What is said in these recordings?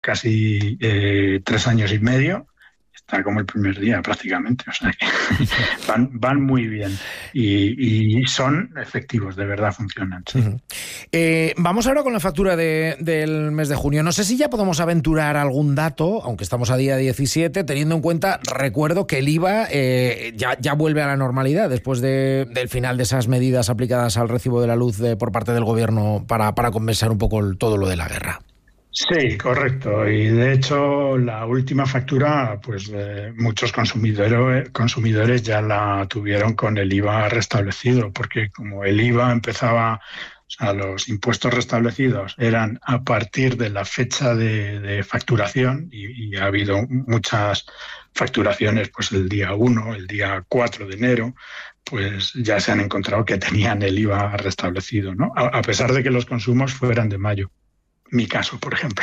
casi 3 años y medio, está como el primer día prácticamente, o sea que van muy bien y son efectivos, de verdad funcionan. Sí. Uh-huh. Vamos ahora con la factura del mes de junio. No sé si ya podemos aventurar algún dato, aunque estamos a día 17, teniendo en cuenta, recuerdo que el IVA ya vuelve a la normalidad después del final de esas medidas aplicadas al recibo de la luz por parte del gobierno para compensar un poco todo lo de la guerra. Sí, correcto. Y de hecho, la última factura, pues muchos consumidores ya la tuvieron con el IVA restablecido, porque como el IVA empezaba, o sea, los impuestos restablecidos eran a partir de la fecha de facturación y ha habido muchas facturaciones, pues el día 1, el día 4 de enero, pues ya se han encontrado que tenían el IVA restablecido, ¿no? A pesar de que los consumos fueran de mayo. Mi caso, por ejemplo.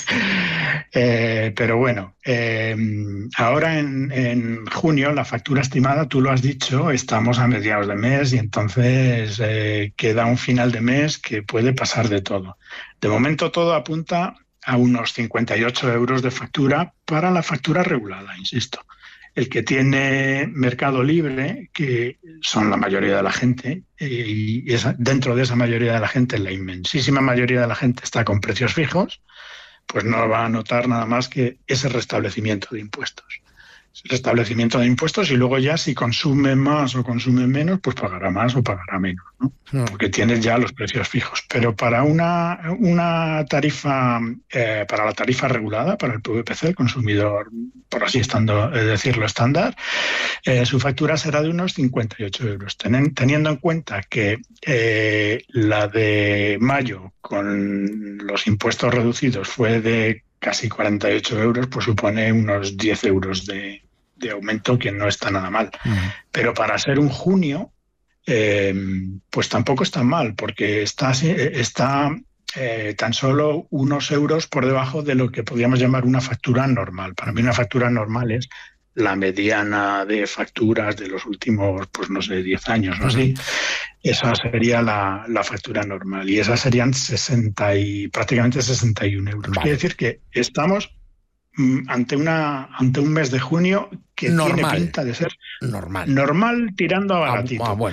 Pero bueno, ahora en junio, la factura estimada, tú lo has dicho, estamos a mediados de mes y entonces queda un final de mes que puede pasar de todo. De momento todo apunta a unos 58 euros de factura para la factura regulada, insisto. El que tiene Mercado Libre, que son la mayoría de la gente, y dentro de esa mayoría de la gente, la inmensísima mayoría de la gente está con precios fijos, pues no va a notar nada más que ese restablecimiento de impuestos. Restablecimiento de impuestos y luego ya si consume más o consume menos, pues pagará más o pagará menos, ¿no? Porque tienes ya los precios fijos. Pero para una tarifa, para la tarifa regulada, para el PVPC, el consumidor, por así decirlo, estándar, su factura será de unos 58 euros. Teniendo en cuenta que la de mayo, con los impuestos reducidos, fue de casi 48 euros, pues supone unos 10 euros de aumento, que no está nada mal. Pero para ser un junio, pues tampoco está mal, porque está tan solo unos euros por debajo de lo que podríamos llamar una factura normal. Para mí una factura normal es la mediana de facturas de los últimos, pues no sé, 10 años o así. Esa sería la factura normal y esas serían prácticamente 61 euros. Vale. Quiere decir que estamos ante un mes de junio que tiene pinta de ser normal tirando a baratito. Bueno.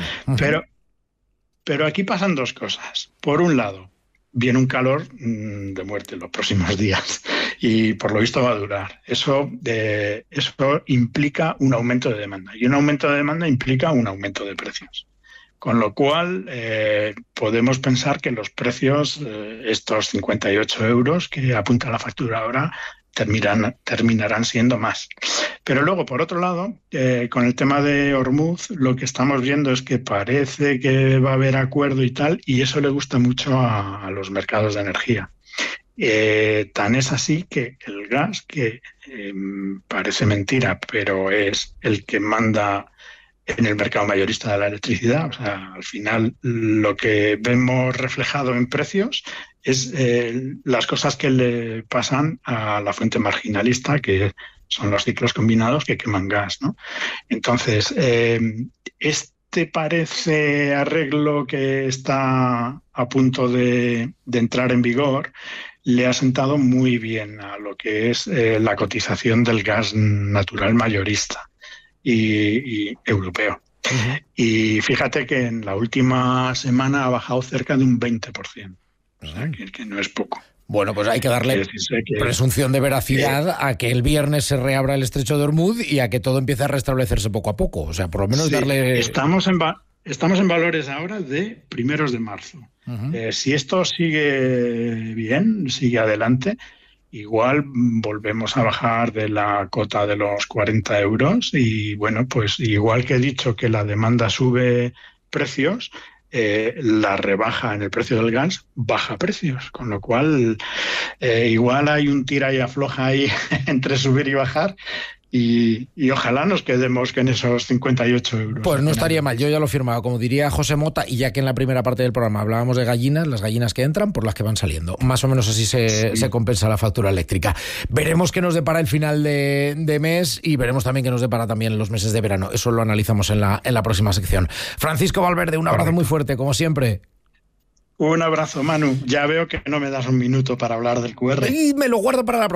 Pero aquí pasan dos cosas. Por un lado, viene un calor de muerte en los próximos días y por lo visto va a durar. Eso implica un aumento de demanda y un aumento de demanda implica un aumento de precios. Con lo cual podemos pensar que los precios, estos 58 euros que apunta la factura ahora, terminarán siendo más. Pero luego, por otro lado, con el tema de Hormuz, lo que estamos viendo es que parece que va a haber acuerdo y tal, y eso le gusta mucho a los mercados de energía. Tan es así que el gas, que parece mentira, pero es el que manda en el mercado mayorista de la electricidad, o sea, al final lo que vemos reflejado en precios es las cosas que le pasan a la fuente marginalista, que son los ciclos combinados que queman gas, ¿no? Entonces, este parece arreglo que está a punto de entrar en vigor le ha sentado muy bien a lo que es la cotización del gas natural mayorista y europeo. Uh-huh. Y fíjate que en la última semana ha bajado cerca de un 20%. O sea, que no es poco. Bueno, pues hay que darle presunción de veracidad a que el viernes se reabra el estrecho de Hormuz y a que todo empiece a restablecerse poco a poco. O sea, por lo menos darle... Estamos en valores ahora de primeros de marzo. Uh-huh. Si esto sigue bien, sigue adelante, igual volvemos a bajar de la cota de los 40 euros y bueno, pues igual que he dicho que la demanda sube precios, la rebaja en el precio del gas baja precios, con lo cual igual hay un tira y afloja ahí entre subir y bajar. Y ojalá nos quedemos en esos 58 euros. Pues no estaría mal, yo ya lo firmaba, como diría José Mota, y ya que en la primera parte del programa hablábamos de gallinas, las gallinas que entran por las que van saliendo. Más o menos así se compensa la factura eléctrica. Veremos qué nos depara el final de mes y veremos también qué nos depara también los meses de verano. Eso lo analizamos en la próxima sección. Francisco Valverde, un abrazo muy fuerte, como siempre. Un abrazo, Manu. Ya veo que no me das un minuto para hablar del QR. Y me lo guardo para la próxima.